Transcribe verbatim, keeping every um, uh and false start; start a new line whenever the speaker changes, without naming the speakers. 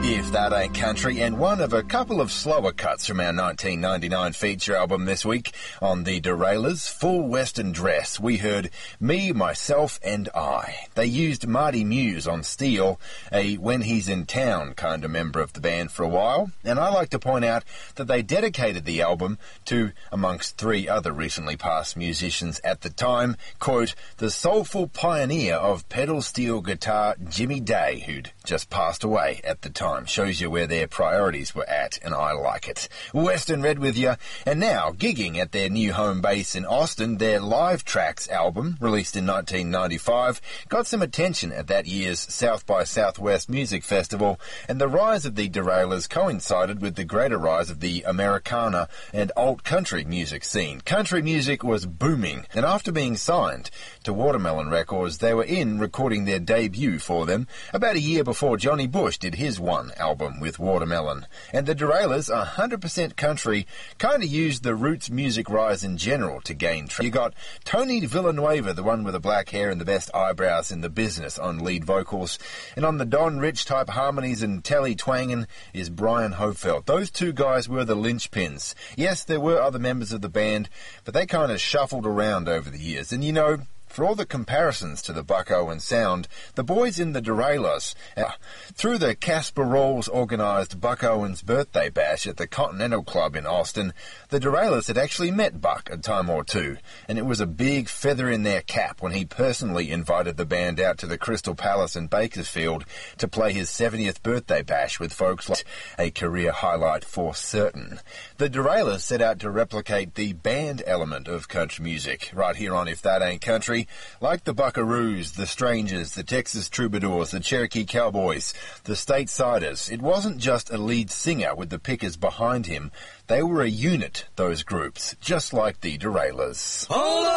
If That Ain't Country, and one of a couple of slower cuts from our nineteen ninety-nine feature album this week on the Derailers, Full Western Dress. We heard Me, Myself and I. They used Marty Muse on steel, a When He's in Town kind of member of the band for a while, and I like to point out that they dedicated the album to, amongst three other recently passed musicians at the time, quote, the soulful pioneer of pedal steel guitar Jimmy Day, who'd just passed away at the time. Shows you where their priorities were at, and I like it. Western Red with you, and now gigging at their new home base in Austin, their Live Tracks album, released in nineteen ninety-five, got some attention at that year's South by Southwest Music Festival, and the rise of the Derailers coincided with the greater rise of the Americana and alt country music scene. Country music was booming, and after being signed to Watermelon Records, they were in recording their debut for them about a year before Johnny Bush did his one album with Watermelon. And the Derailers, one hundred percent country, kind of used the roots music rise in general to gain traction. You got Tony Villanueva, the one with the black hair and the best eyebrows in the business, on lead vocals, and on the Don Rich type harmonies and telly twanging is Brian Hofeld. Those two guys were the linchpins. Yes, there were other members of the band, but they kind of shuffled around over the years. And you know, for all the comparisons to the Buck Owens sound, the boys in the Derailers, uh, through the Casper Rolls organised Buck Owens birthday bash at the Continental Club in Austin, the Derailers had actually met Buck a time or two, and it was a big feather in their cap when he personally invited the band out to the Crystal Palace in Bakersfield to play his seventieth birthday bash with folks like a career highlight for certain. The Derailers set out to replicate the band element of country music right here on If That Ain't Country. Like the Buckaroos, the Strangers, the Texas Troubadours, the Cherokee Cowboys, the Statesiders, it wasn't just a lead singer with the pickers behind him. They were a unit, those groups, just like the Derailers. Hold on.